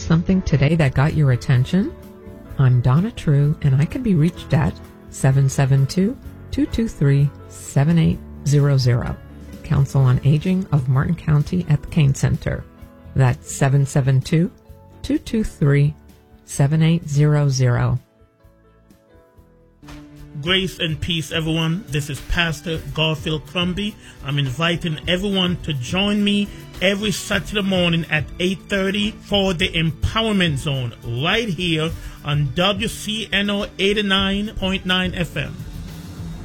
something today that got your attention? I'm Donna True, and I can be reached at 772-223-7800. Council on Aging of Martin County at the Kane Center. That's 772-223-7800. Grace and peace, everyone. This is Pastor Garfield Crumby. I'm inviting everyone to join me every Saturday morning at 8:30 for the Empowerment Zone right here on WCNO 89.9 FM.